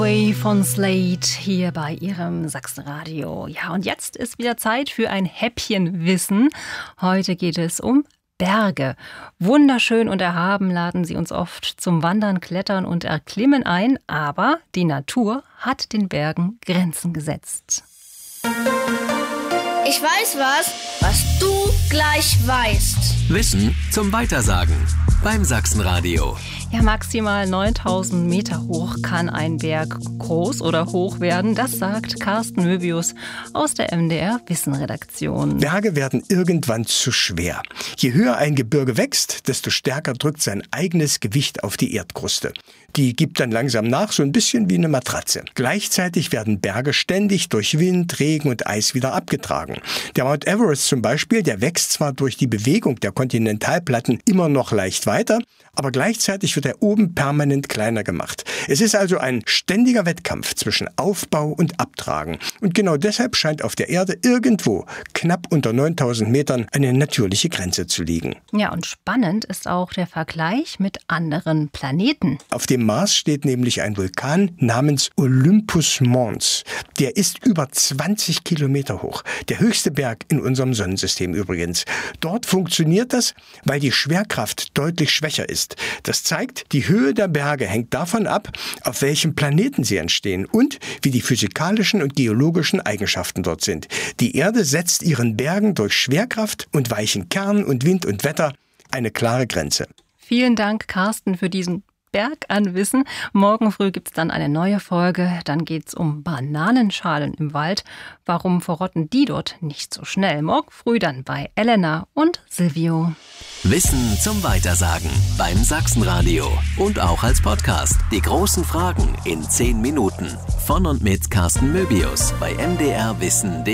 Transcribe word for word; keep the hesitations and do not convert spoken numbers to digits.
Way von Slate hier bei Ihrem Sachsenradio. Ja, und jetzt ist wieder Zeit für ein Häppchen Wissen. Heute geht es um Berge. Wunderschön und erhaben laden sie uns oft zum Wandern, Klettern und Erklimmen ein. Aber die Natur hat den Bergen Grenzen gesetzt. Ich weiß was, was du gleich weißt. Wissen zum Weitersagen beim Sachsenradio. Ja, maximal neuntausend Meter hoch kann ein Berg groß oder hoch werden. Das sagt Carsten Möbius aus der M D R-Wissen-Redaktion. Berge werden irgendwann zu schwer. Je höher ein Gebirge wächst, desto stärker drückt sein eigenes Gewicht auf die Erdkruste. Die gibt dann langsam nach, so ein bisschen wie eine Matratze. Gleichzeitig werden Berge ständig durch Wind, Regen und Eis wieder abgetragen. Der Mount Everest zum Beispiel, der wächst zwar durch die Bewegung der Kontinentalplatten immer noch leicht weiter, aber gleichzeitig wird er oben permanent kleiner gemacht. Es ist also ein ständiger Wettkampf zwischen Aufbau und Abtragen. Und genau deshalb scheint auf der Erde irgendwo knapp unter neuntausend Metern eine natürliche Grenze zu liegen. Ja, und spannend ist auch der Vergleich mit anderen Planeten. Auf dem Mars steht nämlich ein Vulkan namens Olympus Mons. Der ist über zwanzig Kilometer hoch. Der höchste Berg in unserem Sonnensystem übrigens. Dort funktioniert das, weil die Schwerkraft deutlich schwächer ist. Das zeigt, die Höhe der Berge hängt davon ab, auf welchem Planeten sie entstehen und wie die physikalischen und geologischen Eigenschaften dort sind. Die Erde setzt ihren Bergen durch Schwerkraft und weichen Kern und Wind und Wetter eine klare Grenze. Vielen Dank, Carsten, für diesen Berg an Wissen. Morgen früh gibt's dann eine neue Folge. Dann geht's um Bananenschalen im Wald. Warum verrotten die dort nicht so schnell? Morgen früh dann bei Elena und Silvio. Wissen zum Weitersagen beim Sachsenradio und auch als Podcast. Die großen Fragen in zehn Minuten. Von und mit Carsten Möbius bei M D R Wissen punkt de.